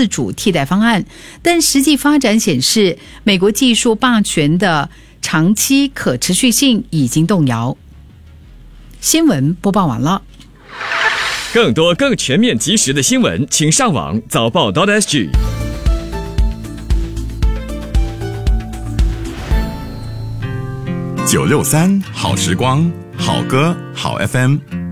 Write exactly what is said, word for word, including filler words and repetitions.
自主替代方案，但实际发展显示，美国技术霸权的长期可持续性已经动摇。新闻播报完了。 更多更全面及时的新闻，请上网早报 .sg。 九六三好时光，好歌好 F M。